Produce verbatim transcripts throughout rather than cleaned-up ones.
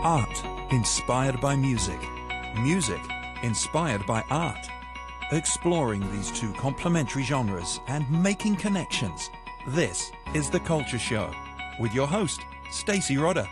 Art inspired by music. Music inspired by art. Exploring these two complementary genres and making connections. This is The Culture Show with your host, Stacey Rodder.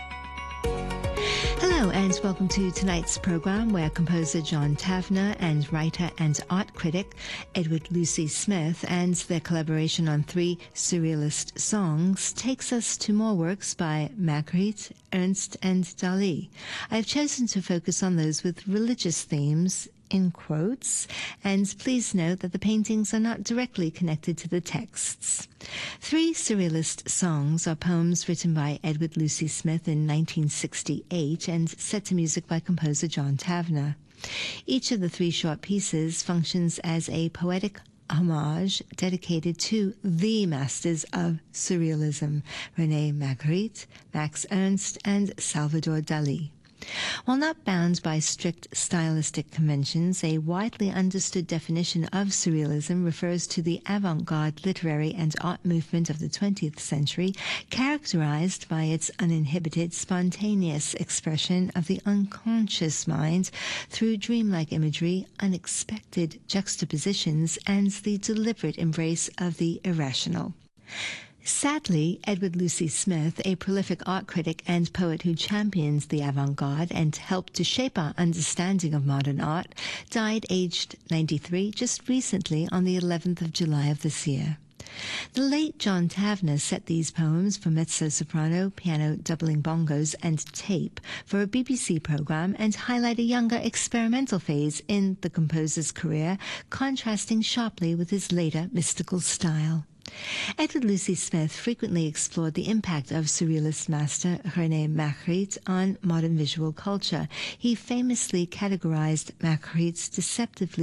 Hello and welcome to tonight's program where composer John Tavener and writer and art critic Edward Lucy Smith and their collaboration on three surrealist songs takes us to more works by Magritte, Ernst and Dali. I've chosen to focus on those with religious themes in quotes, and please note that the paintings are not directly connected to the texts. Three Surrealist Songs are poems written by Edward Lucy Smith in nineteen sixty-eight and set to music by composer John Tavener. Each of the three short pieces functions as a poetic homage dedicated to the masters of Surrealism, René Magritte, Max Ernst, and Salvador Dali. While not bound by strict stylistic conventions, a widely understood definition of Surrealism refers to the avant-garde literary and art movement of the twentieth century, characterized by its uninhibited, spontaneous expression of the unconscious mind through dreamlike imagery, unexpected juxtapositions, and the deliberate embrace of the irrational. Sadly, Edward Lucy Smith, a prolific art critic and poet who championed the avant-garde and helped to shape our understanding of modern art, died aged ninety-three just recently on the eleventh of July of this year. The late John Tavener set these poems for mezzo-soprano, piano, doubling bongos, and tape for a B B C program and highlight a younger experimental phase in the composer's career, contrasting sharply with his later mystical style. Edward Lucy Smith frequently explored the impact of Surrealist master René Magritte on modern visual culture. He famously categorized Magritte's deceptively